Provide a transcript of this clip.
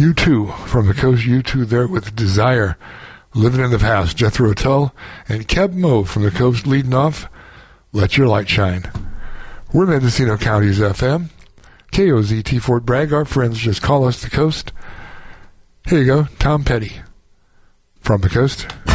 U2 from the coast. U2 there with Desire. Living in the Past, Jethro Tull. And Keb Mo from the coast leading off, Let Your Light Shine. We're Mendocino County's FM. KOZT Fort Bragg. Our friends just call us the coast. Here you go, Tom Petty from the coast.